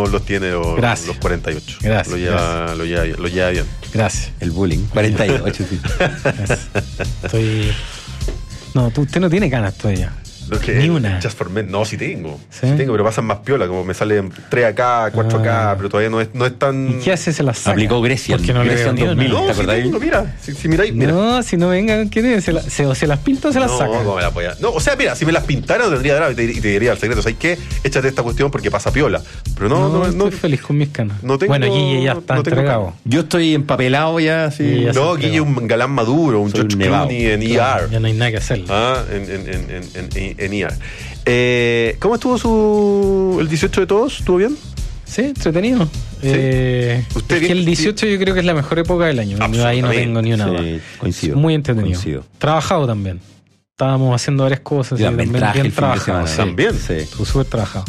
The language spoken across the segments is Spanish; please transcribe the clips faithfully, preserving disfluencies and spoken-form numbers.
los tiene los, Gracias. los cuarenta y ocho. Gracias. Lo lleva, gracias. Lo, lleva, lo lleva bien. Gracias. El bullying. cuarenta y ocho, sí. Gracias. Estoy... No, tú, usted no tiene ganas todavía. Lo que Ni una. Just for Men. No, sí tengo. ¿Sí? Sí tengo, pero pasan más piola. Como me salen tres acá, cuatro acá, Ah. pero todavía no es, no es tan. ¿Y qué hace? Se las saca. Aplicó Grecia. Porque no le Grecia veo en ni una. dos mil. No, ¿Te sí acordás? tengo, mira. Si, si miráis, mira. No, si no vengan, ¿qué es? Se, la- se, o se las pinta o se las no, saca. no me la podía. No, o sea, mira, si me las pintara no tendría drama y te, y te diría al secreto, ¿sabes qué? Échate esta cuestión porque pasa piola. Pero no, no, no. estoy no, feliz con mis canas. no tengo- bueno, Guille ya está no tengo entregado. canas. Yo estoy empapelado ya, sí. Y ya se no, entregó. Guille es un galán maduro, un Soy George un nevado. Clooney en Claro, E R. ya no hay nada que hacer. Ah, en, en, en, en, en, en E R. Eh, ¿Cómo estuvo su el dieciocho de todos? ¿Estuvo bien? Sí, entretenido. Eh, Usted es que bien- el dieciocho yo creo que es la mejor época del año. Yo ahí no Absolutamente. tengo ni una Sí, duda. coincido. Muy entretenido. Coincido. Trabajado también. Estábamos haciendo varias cosas. Yo y también traje el fin de trabajado. semana. Sí. También. Sí. Estuvo súper trabajado.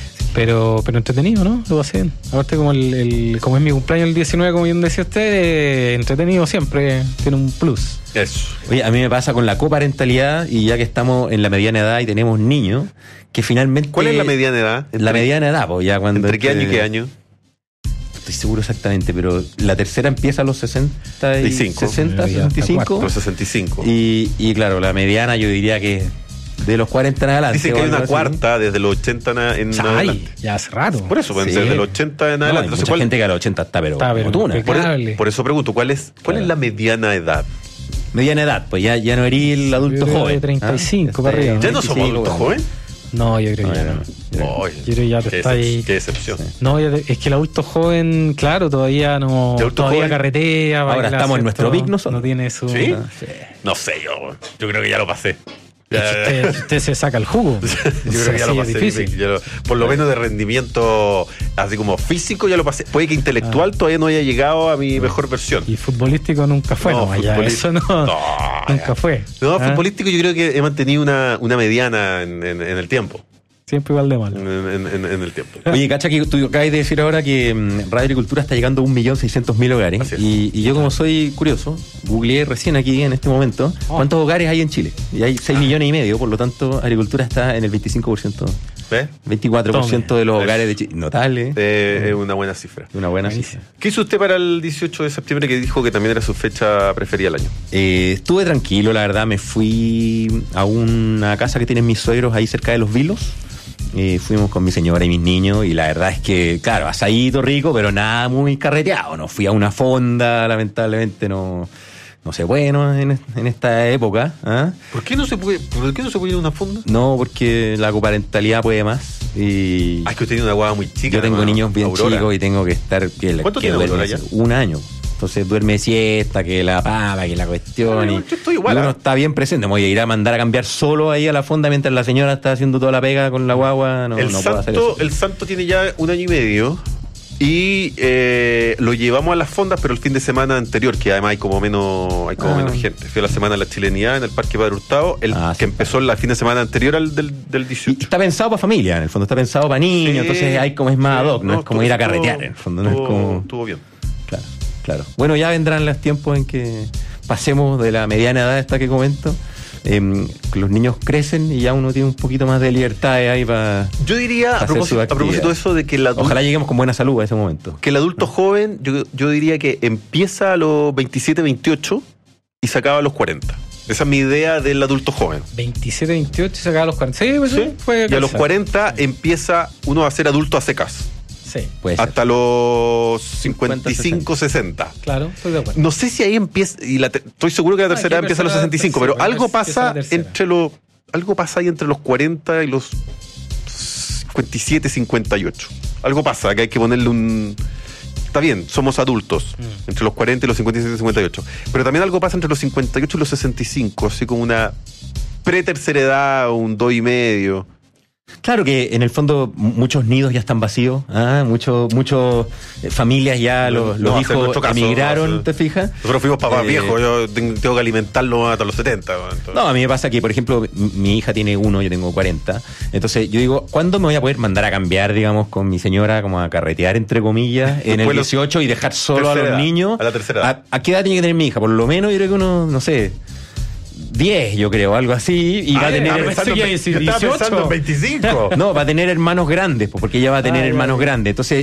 Pero, pero entretenido, ¿no? Lo pasé bien. Aparte, como el, el- como es mi cumpleaños el diecinueve, como bien decía usted, eh, entretenido siempre tiene un plus. Eso. Oye, a mí me pasa con la coparentalidad y ya que estamos en la mediana edad y tenemos niños, que finalmente... ¿Cuál es la mediana edad? La mediana edad, pues ya cuando... ¿Entre qué año y qué año? No estoy seguro exactamente, pero la tercera empieza a los sesenta y cinco. sesenta, Ya, sesenta y cinco. Los sesenta y cinco. Y, y claro, la mediana yo diría que de los cuarenta en adelante. Dicen que o hay algo una así. cuarta desde los ochenta na- en Ay, adelante. ya hace rato. Por eso, pueden Sí. ser desde los ochenta en No, hay adelante. Entonces, mucha ¿cuál- gente que a los ochenta está, pero, Está, pero como tú, ¿no? por, impecable. por eso pregunto, ¿cuál es cuál Claro. es la mediana edad? Mediana edad, pues ya, ya no eres el adulto Yo creo joven. de treinta y cinco ¿ah? para arriba. ¿Ya no somos veinticinco, adultos bueno. jóvenes? No, yo creo No, que ya ya no. no. Oye, Yo creo que ya te qué, está excep- ahí. qué excepción. No, ya te- es que el adulto joven, claro, todavía no. El adulto Todavía joven- carretea. Ahora baila, estamos en ¿cierto? nuestro pic nosotros. No tiene su. ¿Sí? Ah, sí. No sé, yo yo creo que ya lo pasé. Es que usted, usted se saca el jugo. Yo creo que ya Sí, lo es pasé. difícil. ya lo- por lo menos de rendimiento así como físico ya lo pasé. Puede que intelectual todavía no haya llegado a mi mejor versión. Y futbolístico nunca fue, No, no, ya, futboli- eso no, No, nunca ya. fue. No, ¿Ah? futbolístico yo creo que he mantenido una, una mediana en, en- en el tiempo. Siempre igual de En, mal. en- en- en el tiempo. Oye, cacha que tú acabas de decir ahora que mm, Radio Agricultura está llegando a un millón seiscientos mil hogares. Así es. Y, y yo como soy curioso, googleé recién aquí en este momento cuántos hogares hay en Chile. Y hay seis millones y medio, por lo tanto, Agricultura está en el veinticinco por ciento, ¿Ves? veinticuatro por ciento de los Tome. hogares de Chile. Notable, Eh, es una buena cifra. una buena Buenísimo. cifra. ¿Qué hizo usted para el dieciocho de septiembre que dijo que también era su fecha preferida del año? Eh, estuve tranquilo, la verdad. Me fui a una casa que tienen mis suegros ahí cerca de Los Vilos. Eh, fuimos con mi señora y mis niños y la verdad es que, claro, asadito rico, pero nada muy carreteado. No fui a una fonda, lamentablemente no, no sé, bueno, en, en esta época. ¿Ah? ¿Por qué no se puede, por qué no se puede ir a una fonda? No, porque la coparentalidad puede más. Y Ah, es que usted tiene una guagua muy chica. yo tengo hermano. niños bien Aurora. chicos y tengo que estar... Que, ¿Cuánto que tiene duerme Aurora ya? Un año. Entonces duerme siesta, que la papa, que la cuestión. Ah, y, yo estoy igual, y uno ¿ah? está bien presente. Me voy a ir a mandar a cambiar solo ahí a la fonda mientras la señora está haciendo toda la pega con la guagua. No, el, no puedo hacer santo, eso. el santo tiene ya un año y medio y eh, lo llevamos a las fondas, pero el fin de semana anterior, que además hay como menos hay como Ah. menos gente. Fui a la semana de la chilenidad en el Parque Padre Hurtado, el Ah, que sí. empezó el fin de semana anterior al del, del Y dieciocho. está pensado para familia, en el fondo. Está pensado para niños. Sí, entonces hay como es más sí, ad hoc. No, es como estuvo- ir a carretear, en el fondo. No es estuvo- como... estuvo bien. Claro, claro. Bueno, ya vendrán los tiempos en que pasemos de la mediana edad esta que comento. Eh, los niños crecen y ya uno tiene un poquito más de libertad ahí para... Yo diría, a hacer propósito, su a propósito actividad. de eso, de que el adulto, Ojalá lleguemos con buena salud a ese momento. que el adulto joven, yo, yo diría que empieza a los veintisiete, veintiocho y se acaba a los cuarenta. Esa es mi idea del adulto joven. veintisiete, veintiocho y se acaba a los cuarenta. Sí, pues ¿Sí? sí, puede Y a los calzar. cuarenta empieza uno a ser adulto a secas. Sí, Puede ser. Hasta los cincuenta y cinco, sesenta. claro, estoy de acuerdo. No sé si ahí empieza, y la te- estoy seguro que la Ah, tercera ¿qué edad empieza a los tercera? sesenta y cinco, Tercera, pero algo empieza la pasa tercera. entre los, algo pasa ahí entre los cuarenta y los cincuenta y siete, cincuenta y ocho. Algo pasa, que hay que ponerle un... Está bien, somos adultos, Mm. entre los cuarenta y los cincuenta y siete, cincuenta y ocho. Pero también algo pasa entre los cincuenta y ocho y los sesenta y cinco, así como una pre-tercera edad, un dos y medio. Claro que en el fondo m- muchos nidos ya están vacíos, ¿ah? muchos muchos eh, familias ya No, los, no los va a ser hijos nuestro caso, emigraron, no va a ser- ¿te fijas? Nosotros fuimos papás Eh, viejos, yo tengo, tengo que alimentarlo hasta los setenta. bueno, entonces- No, a mí me pasa que, por ejemplo, m- mi hija tiene uno, yo tengo cuarenta. Entonces yo digo, ¿cuándo me voy a poder mandar a cambiar, digamos, con mi señora, como a carretear, entre comillas, en el Después los- dieciocho y dejar solo a tercera los edad, niños? a la tercera edad. ¿A, a qué edad tiene que tener mi hija? Por lo menos yo creo que uno, no sé, diez, yo creo, algo así. Y va a Ah, tener... estaba pensando que en- iba a decir yo estaba dieciocho. pensando en veinticinco. No, va a tener hermanos grandes, pues, porque ella va a tener Ah, hermanos ya. grandes. Entonces